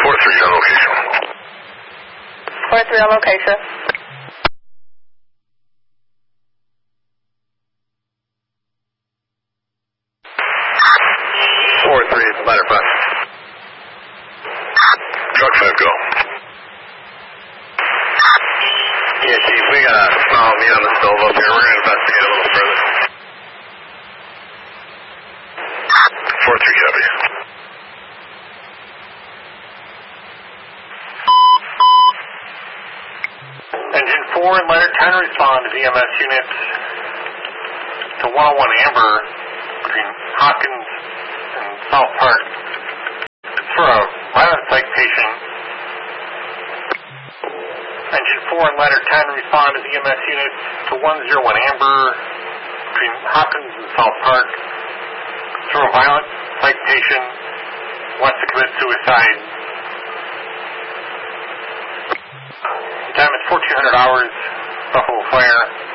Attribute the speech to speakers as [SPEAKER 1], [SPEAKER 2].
[SPEAKER 1] 4-3 on location.
[SPEAKER 2] 4-3 on location.
[SPEAKER 1] Ladder 5. Truck 5, go. Yeah, Chief, we got a small meat on the stove up here. We're going to investigate a little further. 4-3, copy.
[SPEAKER 3] Engine 4 and Ladder 10 respond to EMS units to 101 Amber between Hopkins and South Park. It's for a violent psych patient. Engine 4 and Ladder 10 respond to EMS units to 101 Amber between Hopkins and South Park. It's for a violent psych patient who wants to commit suicide. The time is 1400 hours, Buffalo Fire.